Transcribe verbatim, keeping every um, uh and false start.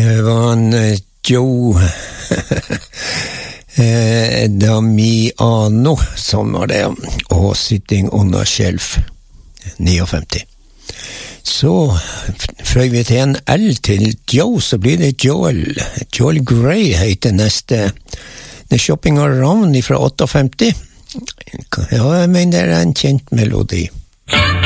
Det var en uh, Joe eh, Damiano som var det, og Sitting on a Shelf femtini. Så fløy vi til en L til Joe, så blir det Joel. Joel Grey heter neste. Det er Shopping Around fra femtini. Ja, jeg mener det er en kjent melodi.